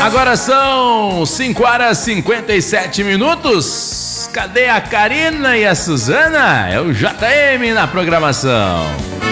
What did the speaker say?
Agora são 5h57. Cadê a Karina e a Suzana? É o JM na programação.